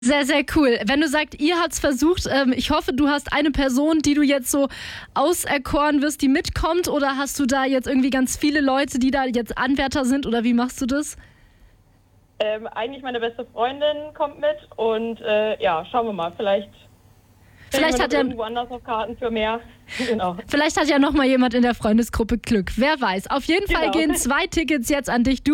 Sehr, sehr cool. Wenn du sagst, ihr habt's versucht, ich hoffe, du hast eine Person, die du jetzt so auserkoren wirst, die mitkommt, oder hast du da jetzt irgendwie ganz viele Leute, die da jetzt Anwärter sind, oder wie machst du das? Eigentlich meine beste Freundin kommt mit und schauen wir mal, vielleicht Hat ja irgendwo anders auf Karten für mehr. Genau. Vielleicht hat ja noch mal jemand in der Freundesgruppe Glück. Wer weiß. Auf jeden Fall Genau. gehen 2 Tickets jetzt an dich.